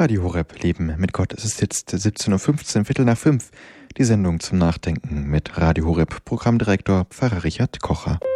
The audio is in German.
Radio Horeb Leben mit Gott. Es ist jetzt 17:15 Uhr, Viertel nach 5. Die Sendung zum Nachdenken mit Radio Horeb Programmdirektor Pfarrer Richard Kocher.